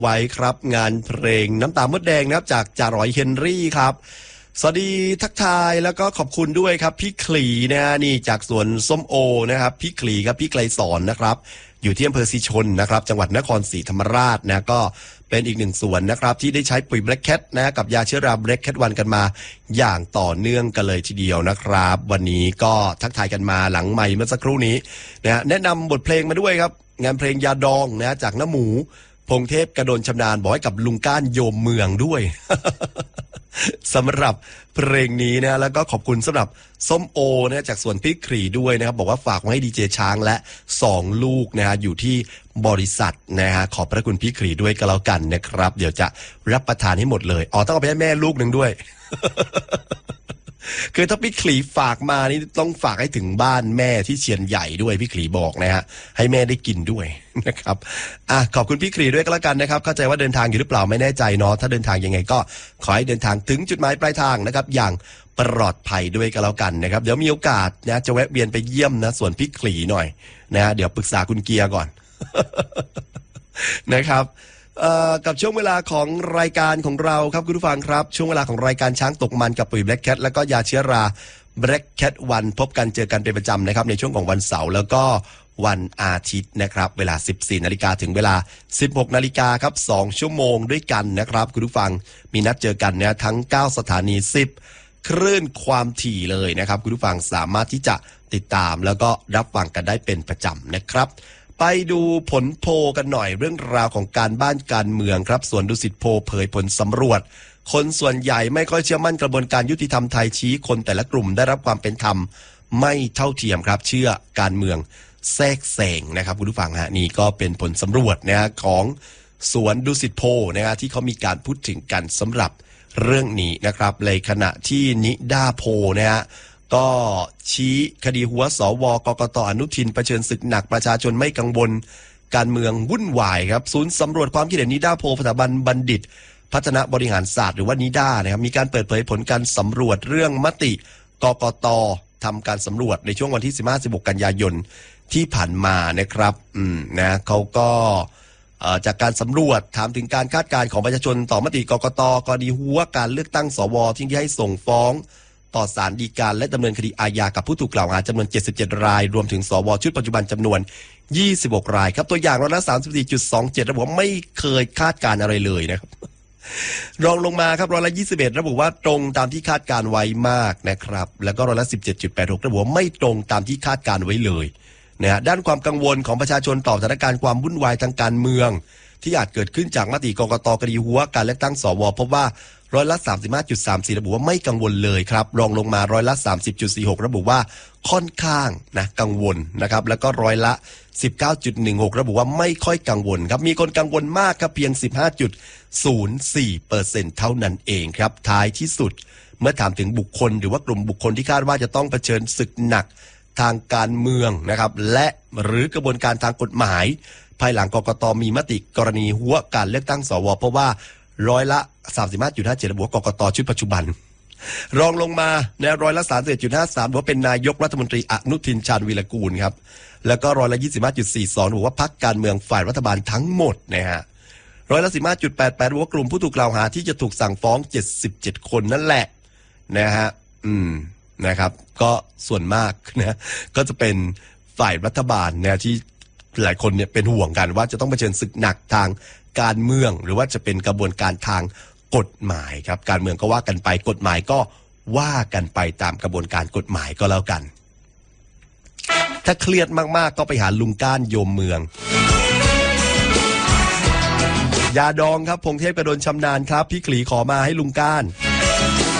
ไว้ครับงานเพลงน้ำตามดแดงนะครับจากจ่าร้อยเฮนรี่ครับสวัสดีทักทายแล้วก็ขอบคุณด้วยครับพี่ขลีนะฮะนี่จากสวนส้มโอนะครับพี่ขลีครับพี่ไกลสอนนะครับอยู่ที่อำเภอศรีชนนะครับจังหวัดนครศรีธรรมราชนะก็เป็นอีกหนึ่งสวนนะครับที่ได้ใช้ปุ๋ย Black Cat นะกับยาเชื้อรา Black Cat 1กันมาอย่างต่อเนื่องกันเลยทีเดียวนะครับวันนี้ก็ทักทายกันมาหลังไมค์เมื่อสักครู่นี้นะแนะนำบทเพลงมาด้วยครับงานเพลงยาดองนะจากน้าหมูพงเทพกระโดนชำนาญบอกให้กับลุงก้านโยมเมืองด้วย สำหรับเพลงนี้นะแล้วก็ขอบคุณสำหรับส้มโอนะจากสวนพี่ขรีด้วยนะครับบอกว่าฝากไว้ให้ดีเจช้างและ2ลูกนะฮะอยู่ที่บริษัทนะฮะขอบพระคุณพี่ขรีด้วยก็แล้วกันนะครับเดี๋ยวจะรับประทานให้หมดเลยต้องเอาไปให้แม่ลูกหนึ่งด้วย คือถ้าพี่ขลีฝากมานี่ต้องฝากให้ถึงบ้านแม่ที่เชียนใหญ่ด้วยพี่ขลีบอกนะฮะให้แม่ได้กินด้วยนะครับขอบคุณพี่ขลีด้วยก็แล้วกันนะครับเข้าใจว่าเดินทางอยู่หรือเปล่าไม่แน่ใจเนาะถ้าเดินทางยังไงก็ขอให้เดินทางถึงจุดหมายปลายทางนะครับอย่างปลอดภัยด้วยก็แล้วกันนะครับเดี๋ยวมีโอกาสนะจะแวะเวียนไปเยี่ยมนะส่วนพี่ขลีหน่อยนะเดี๋ยวปรึกษาคุณเกียร์ก่อน นะครับกับช่วงเวลาของรายการของเราครับคุณผู้ฟังครับช่วงเวลาของรายการช้างตกมันกับปุ๋ย Black Cat แล้วก็ยาเชื้อรา Black Cat 1พบกันเจอกันเป็นประจำนะครับในช่วงของวันเสาร์แล้วก็วันอาทิตย์นะครับเวลา 14 นาฬิกาถึงเวลา 16 นาฬิกาครับ2ชั่วโมงด้วยกันนะครับคุณผู้ฟังมีนัดเจอกันนะทั้ง9สถานี10คลื่นความถี่เลยนะครับคุณผู้ฟังสามารถที่จะติดตามแล้วก็รับฟังกันได้เป็นประจำนะครับไปดูผลโพลกันหน่อยเรื่องราวของการบ้านการเมืองครับส่วนดุสิตโพลเผยผลสำรวจคนส่วนใหญ่ไม่ค่อยเชื่อมั่นกระบวนการยุติธรรมไทยชี้คนแต่ละกลุ่มได้รับความเป็นธรรมไม่เท่าเทียมครับเชื่อการเมืองแทรกแซงนะครับคุณผู้ฟังฮะนี่ก็เป็นผลสำรวจนะฮะของสวนดุสิตโพลนะฮะที่เขามีการพูดถึงกันสำหรับเรื่องนี้นะครับในขณะที่นิด้าโพลนะฮะก็ชี้คดีหัวสวกกตอนุทินเผชิญศึกหนักประชาชนไม่กังวลการเมืองวุ่นวายครับศูนย์สำรวจความคิดเห็นนิด้าโพลสถาบันบัณฑิตพัฒนาบริหารศาสตร์หรือว่านิด้านะครับมีการเปิดเผยผลการสำรวจเรื่องมติกกตทำการสำรวจในช่วงวันที่ 15-16 กันยายนที่ผ่านมานะครับนะเขาก็จากการสำรวจถามถึงการคาดการณ์ของประชาชนต่อมติกกตกรณีหัวการเลือกตั้งสวที่ให้ส่งฟ้องต่อศาลฎีกาและดำเนินคดีอาญากับผู้ถูกกล่าวหาจำนวน77รายรวมถึงสวชุดปัจจุบันจำนวน26รายครับตัวอย่างร้อยละ 34.27 ระบุว่าไม่เคยคาดการอะไรเลยนะครับรองลงมาครับร้อยละ21ระบุว่าตรงตามที่คาดการไว้มากนะครับแล้วก็ร้อยละ 17.86 ระบุว่าไม่ตรงตามที่คาดการไว้เลยนะฮะด้านความกังวลของประชาชนต่อสถานการณ์ความวุ่นวายทางการเมืองที่อาจเกิดขึ้นจากมติกกตคดีหัวการเลือกตั้งสวพบว่าร้อยละ 35.34 ระบุว่าไม่กังวลเลยครับรองลงมาร้อยละ 30.46 ระบุว่าค่อนข้างนะกังวลนะครับแล้วก็ร้อยละ 19.16 ระบุว่าไม่ค่อยกังวลครับมีคนกังวลมากครับเพียง 15.04% เท่านั้นเองครับท้ายที่สุดเมื่อถามถึงบุคคลหรือว่ากลุ่มบุคคลที่คาดว่าจะต้องเผชิญศึกหนักทางการเมืองนะครับและหรือกระบวนการทางกฎหมายภายหลังกกตมีมติกรณีหัวการเลือกตั้งสวเพราะว่าร้อยละ 35.57 ระบุว่ากกตชุดปัจจุบันรองลงมาในร้อยละ 31.53 ระบุว่าเป็นนายกรัฐมนตรีอนุทินชาญวีรกูลครับแล้วก็ร้อยละ 25.42 ระบุว่าพรรคการเมืองฝ่ายรัฐบาลทั้งหมดนะฮะร้อยละ 15.88 ระบุว่ากลุ่มผู้ถูกกล่าวหาที่จะถูกสั่งฟ้อง77คนนั่นแหละนะฮะนะครับก็ส่วนมากนะก็จะเป็นฝ่ายรัฐบาลนะที่หลายคนเนี่ยเป็นห่วงกันว่าจะต้องเผชิญศึกหนักทางการเมืองหรือว่าจะเป็นกระบวนการทางกฎหมายครับการเมืองก็ว่ากันไปกฎหมายก็ว่ากันไปตามกระบวนการกฎหมายก็แล้วกันถ้าเครียดมากๆก็ไปหาลุงก้านโยมเมืองยาดองครับพงเทพกระโดนชำนาญครับพี่ขลีขอมาให้ลุงก้าน